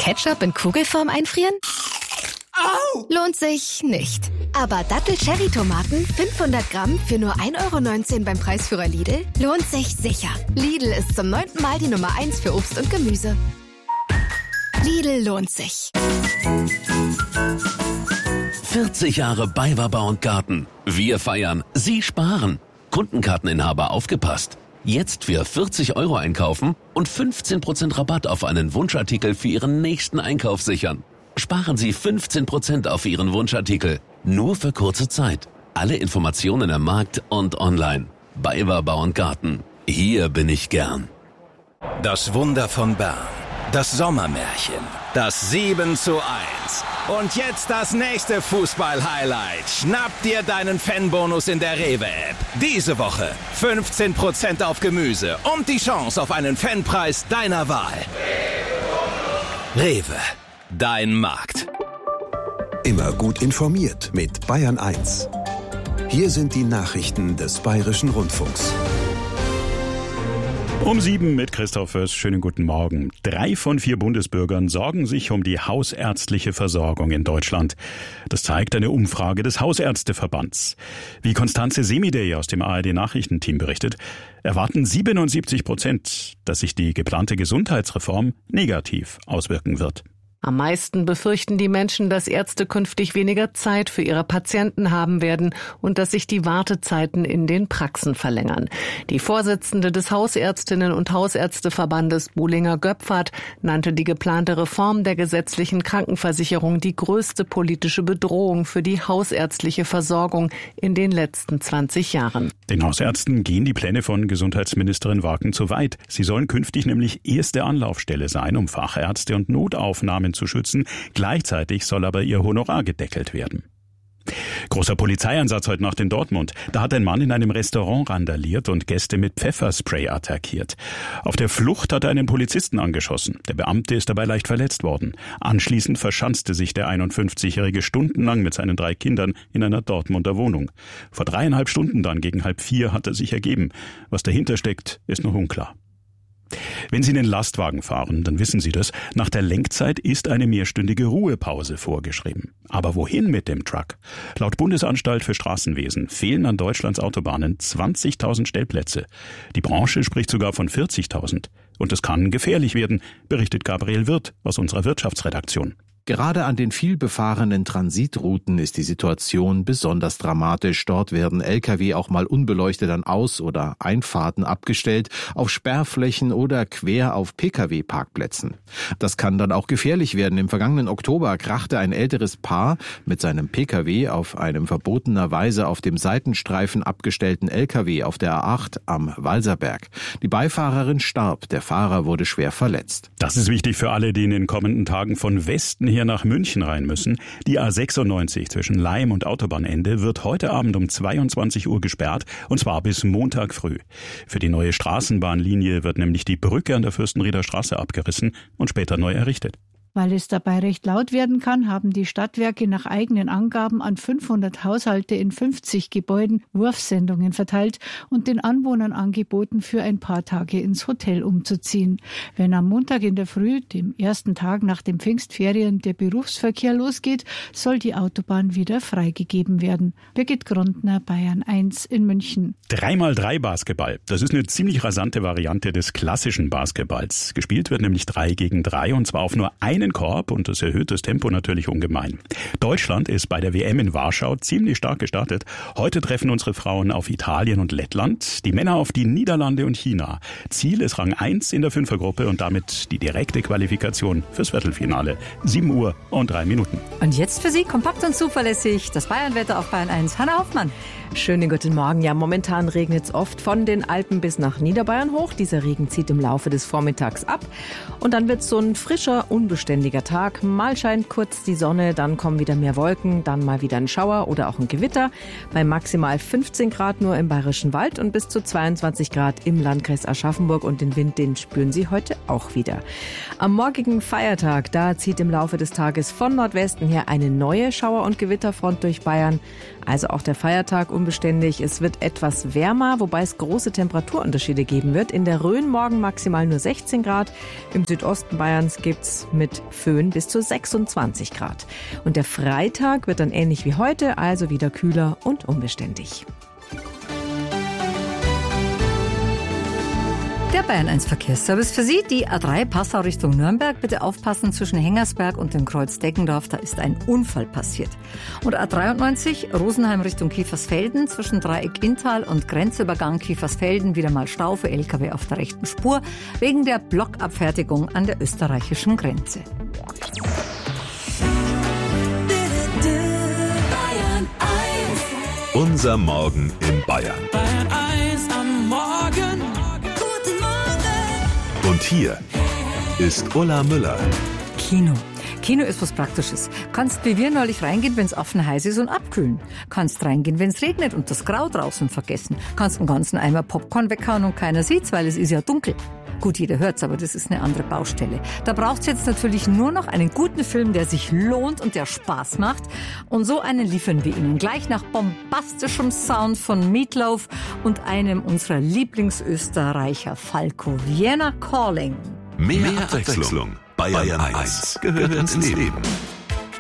Ketchup in Kugelform einfrieren? Au! Lohnt sich nicht. Aber Dattel-Cherry-Tomaten 500 Gramm für nur 1,19 € beim Preisführer Lidl lohnt sich sicher. Lidl ist zum 9. Mal die Nummer 1 für Obst und Gemüse. Lidl lohnt sich. 40 Jahre BayWa Bau & Garten. Wir feiern, Sie sparen. Kundenkarteninhaber aufgepasst. Jetzt für 40 € einkaufen und 15% Rabatt auf einen Wunschartikel für Ihren nächsten Einkauf sichern. Sparen Sie 15% auf Ihren Wunschartikel. Nur für kurze Zeit. Alle Informationen am Markt und online. BayWa Bau & Garten. Hier bin ich gern. Das Wunder von Bern. Das Sommermärchen. Das 7:1. Und jetzt das nächste Fußball-Highlight. Schnapp dir deinen Fanbonus in der Rewe-App. Diese Woche 15% auf Gemüse und die Chance auf einen Fanpreis deiner Wahl. Rewe. Dein Markt. Immer gut informiert mit Bayern 1. Hier sind die Nachrichten des Bayerischen Rundfunks. Um 7 mit Christoph Föß. Schönen guten Morgen. 3 von 4 Bundesbürgern sorgen sich um die hausärztliche Versorgung in Deutschland. Das zeigt eine Umfrage des Hausärzteverbands. Wie Konstanze Semidey aus dem ARD-Nachrichtenteam berichtet, erwarten 77%, dass sich die geplante Gesundheitsreform negativ auswirken wird. Am meisten befürchten die Menschen, dass Ärzte künftig weniger Zeit für ihre Patienten haben werden und dass sich die Wartezeiten in den Praxen verlängern. Die Vorsitzende des Hausärztinnen- und Hausärzteverbandes Buhlinger-Göpfert nannte die geplante Reform der gesetzlichen Krankenversicherung die größte politische Bedrohung für die hausärztliche Versorgung in den letzten 20 Jahren. Den Hausärzten gehen die Pläne von Gesundheitsministerin Wagen zu weit. Sie sollen künftig nämlich erste Anlaufstelle sein, um Fachärzte und Notaufnahmen zu schützen. Gleichzeitig soll aber ihr Honorar gedeckelt werden. Großer Polizeieinsatz heute Nacht in Dortmund. Da hat ein Mann in einem Restaurant randaliert und Gäste mit Pfefferspray attackiert. Auf der Flucht hat er einen Polizisten angeschossen. Der Beamte ist dabei leicht verletzt worden. Anschließend verschanzte sich der 51-Jährige stundenlang mit seinen 3 Kindern in einer Dortmunder Wohnung. Vor 3,5 Stunden dann gegen 3:30 hat er sich ergeben. Was dahinter steckt, ist noch unklar. Wenn Sie einen Lastwagen fahren, dann wissen Sie das, nach der Lenkzeit ist eine mehrstündige Ruhepause vorgeschrieben. Aber wohin mit dem Truck? Laut Bundesanstalt für Straßenwesen fehlen an Deutschlands Autobahnen 20.000 Stellplätze. Die Branche spricht sogar von 40.000. Und es kann gefährlich werden, berichtet Gabriel Wirth aus unserer Wirtschaftsredaktion. Gerade an den vielbefahrenen Transitrouten ist die Situation besonders dramatisch. Dort werden Lkw auch mal unbeleuchtet an Aus- oder Einfahrten abgestellt, auf Sperrflächen oder quer auf Pkw-Parkplätzen. Das kann dann auch gefährlich werden. Im vergangenen Oktober krachte ein älteres Paar mit seinem Pkw auf einem verbotenerweise auf dem Seitenstreifen abgestellten Lkw auf der A8 am Walserberg. Die Beifahrerin starb, der Fahrer wurde schwer verletzt. Das ist wichtig für alle, die in den kommenden Tagen von Westen hier nach München rein müssen. Die A96 zwischen Laim und Autobahnende wird heute Abend um 22 Uhr gesperrt, und zwar bis Montag früh. Für die neue Straßenbahnlinie wird nämlich die Brücke an der Fürstenrieder Straße abgerissen und später neu errichtet. Weil es dabei recht laut werden kann, haben die Stadtwerke nach eigenen Angaben an 500 Haushalte in 50 Gebäuden Wurfsendungen verteilt und den Anwohnern angeboten, für ein paar Tage ins Hotel umzuziehen. Wenn am Montag in der Früh, dem ersten Tag nach den Pfingstferien, der Berufsverkehr losgeht, soll die Autobahn wieder freigegeben werden. Birgit Grundner, Bayern 1 in München. 3x3 Basketball. Das ist eine ziemlich rasante Variante des klassischen Basketballs. Gespielt wird nämlich 3 gegen 3 und zwar auf nur einen Korb, und das erhöht das Tempo natürlich ungemein. Deutschland ist bei der WM in Warschau ziemlich stark gestartet. Heute treffen unsere Frauen auf Italien und Lettland, die Männer auf die Niederlande und China. Ziel ist Rang 1 in der Fünfergruppe und damit die direkte Qualifikation fürs Viertelfinale. 7 Uhr und 3 Minuten. Und jetzt für Sie kompakt und zuverlässig das Bayernwetter auf Bayern 1. Hanna Hoffmann. Schönen guten Morgen. Ja, momentan regnet es oft von den Alpen bis nach Niederbayern hoch. Dieser Regen zieht im Laufe des Vormittags ab. Und dann wird es so ein frischer, unbeständiger Tag. Mal scheint kurz die Sonne, dann kommen wieder mehr Wolken, dann mal wieder ein Schauer oder auch ein Gewitter. Bei maximal 15 Grad nur im Bayerischen Wald und bis zu 22 Grad im Landkreis Aschaffenburg. Und den Wind, den spüren Sie heute auch wieder. Am morgigen Feiertag, da zieht im Laufe des Tages von Nordwesten her eine neue Schauer- und Gewitterfront durch Bayern. Also auch der Feiertag um unbeständig. Es wird etwas wärmer, wobei es große Temperaturunterschiede geben wird. In der Rhön morgen maximal nur 16 Grad. Im Südosten Bayerns gibt's mit Föhn bis zu 26 Grad. Und der Freitag wird dann ähnlich wie heute, also wieder kühler und unbeständig. Der Bayern 1 Verkehrsservice für Sie, die A3 Passau Richtung Nürnberg. Bitte aufpassen, zwischen Hengersberg und dem Kreuz Deggendorf, da ist ein Unfall passiert. Und A93 Rosenheim Richtung Kiefersfelden, zwischen Dreieck Inntal und Grenzübergang Kiefersfelden wieder mal Stau für LKW auf der rechten Spur, wegen der Blockabfertigung an der österreichischen Grenze. Unser Morgen in Bayern. Bayern 1 am Morgen. Und hier ist Ulla Müller. Kino. Kino ist was Praktisches. Kannst wie wir neulich reingehen, wenn's offen heiß ist und abkühlen. Kannst reingehen, wenn's regnet und das Grau draußen vergessen. Kannst einen ganzen Eimer Popcorn weghauen und keiner sieht's, weil es ist ja dunkel. Gut, jeder hört's, aber das ist eine andere Baustelle. Da braucht's jetzt natürlich nur noch einen guten Film, der sich lohnt und der Spaß macht. Und so einen liefern wir Ihnen gleich nach bombastischem Sound von Meatloaf und einem unserer Lieblingsösterreicher, Falco. Vienna Calling. Mehr Abwechslung. Bayern 1 gehört ins Leben.